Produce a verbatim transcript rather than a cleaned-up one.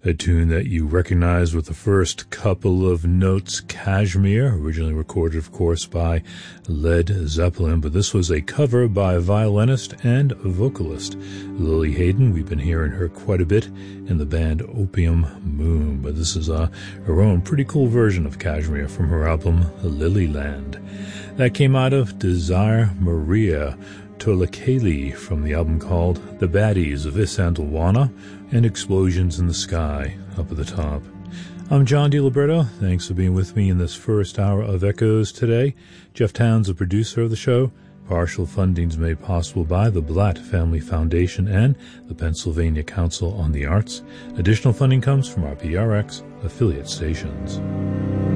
A tune that you recognize with the first couple of notes, Kashmir, originally recorded, of course, by Led Zeppelin, but this was a cover by violinist and vocalist Lily Hayden. We've been hearing her quite a bit in the band Opium Moon, but this is uh, her own pretty cool version of Kashmir from her album Lilyland. That came out of Desire Maria Tolakeli from the album called The Baddies of Isandlwana and Explosions in the Sky up at the top. I'm John DiLiberto. Thanks for being with me in this first hour of Echoes today. Jeff Towns, the producer of the show. Partial funding is made possible by the Blatt Family Foundation and the Pennsylvania Council on the Arts. Additional funding comes from our P R X affiliate stations.